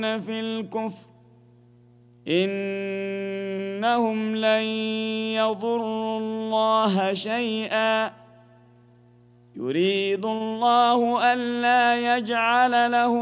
في الكفر إنهم لن يضروا الله شيئا يريد الله ألا يجعل لهم